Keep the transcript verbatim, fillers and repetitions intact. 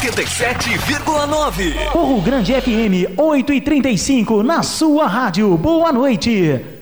oitenta e sete vírgula nove. Morro Grande F M oito e trinta e cinco na sua rádio. Boa noite.